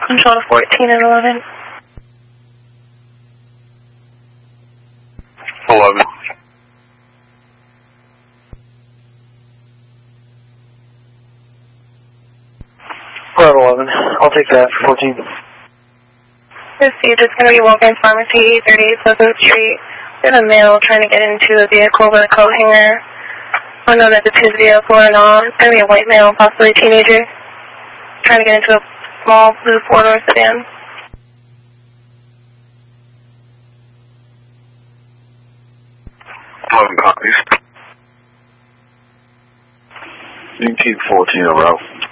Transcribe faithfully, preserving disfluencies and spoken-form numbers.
Control to fourteen and eleven. eleven. Route eleven. I'll take that for fourteen. This siege is going to be Walgreens Pharmacy, thirty-eight Pleasant Street. We have a male trying to get into a vehicle with a coat hanger. I don't know if it's his vehicle or not. It's going to be a white male, possibly a teenager, trying to get into a small blue four-door sedan. eleven copies. You can keep fourteen around.